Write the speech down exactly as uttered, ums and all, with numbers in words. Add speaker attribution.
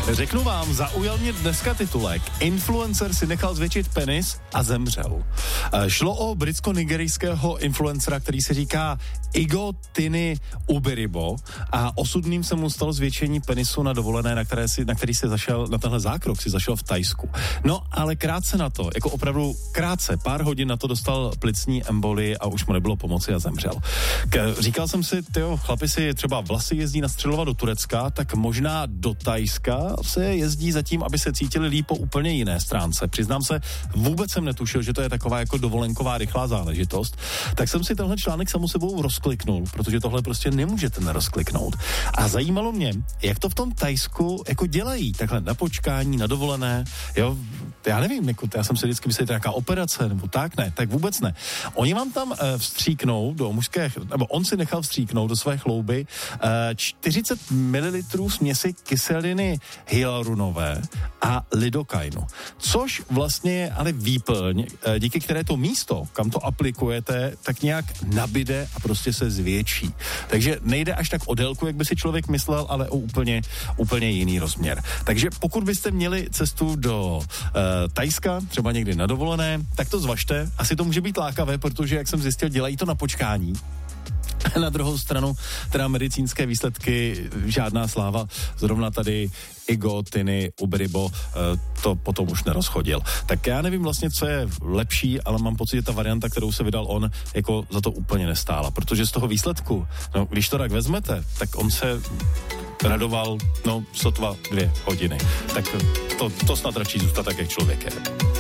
Speaker 1: Řeknu vám, zaujal mě dneska titulek. Influencer si nechal zvětšit penis a zemřel. Šlo o britsko-nigerijského influencera, který se říká Igo Tini Uberibo a osudným se mu stalo zvětšení penisu na dovolené, na, které si, na který si zašel, na tenhle zákrok si zašel v Thajsku. No, ale krátce na to, jako opravdu krátce, pár hodin na to dostal plicní emboli a už mu nebylo pomoci a zemřel. K, říkal jsem si, tyjo, chlapi si třeba vlasy jezdí nastřelovat do Turecka, tak možná do Thajska se jezdí zatím, aby se cítili líp po úplně jiné stránce. Přiznám se, vůbec jsem netušil, že to je taková jako dovolenková rychlá záležitost. Tak jsem si tenhle článek samu sebou rozkliknul, protože tohle prostě nemůžete nerozkliknout. A zajímalo mě, jak to v tom Thajsku jako dělají, takhle na počkání, na dovolené, jo, já nevím, jako, já jsem si vždycky myslel, nějaká operace, nebo tak, ne, tak vůbec ne. Oni vám tam e, vstříknou do mužské, nebo on si nechal vstříknout do své chlouby e, čtyřicet mililitrů směsi kyseliny hyaluronové a lidokainu. Což vlastně je ale výplň, e, díky které to místo, kam to aplikujete, tak nějak nabide a prostě se zvětší. Takže nejde až tak o délku, jak by si člověk myslel, ale o úplně, úplně jiný rozměr. Takže pokud byste měli cestu do e, Thajska, třeba někdy na dovolené, tak to zvažte. Asi to může být lákavé, protože, jak jsem zjistil, dělají to na počkání. Na druhou stranu, teda medicínské výsledky, žádná sláva, zrovna tady Igo Tini Uberibo to potom už nerozchodil. Tak já nevím vlastně, co je lepší, ale mám pocit, že ta varianta, kterou se vydal on, jako za to úplně nestála, protože z toho výsledku, no, když to tak vezmete, tak on se radoval, no, sotva dvě hodiny. Tak to, to snad radši zůstat tak, jak člověk je.